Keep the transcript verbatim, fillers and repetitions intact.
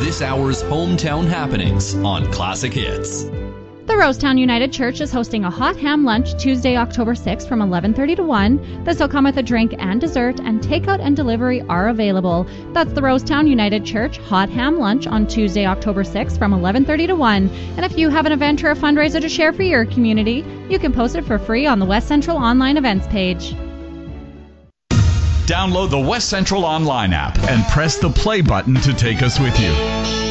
this hour's hometown happenings on Classic Hits. The Rosetown United Church is hosting a hot ham lunch Tuesday, October sixth from eleven thirty to one. This will come with a drink and dessert, and takeout and delivery are available. That's the Rosetown United Church hot ham lunch on Tuesday, October sixth from eleven thirty to one. And if you have an event or a fundraiser to share for your community, you can post it for free on the West Central Online Events page. Download the West Central Online app and press the play button to take us with you.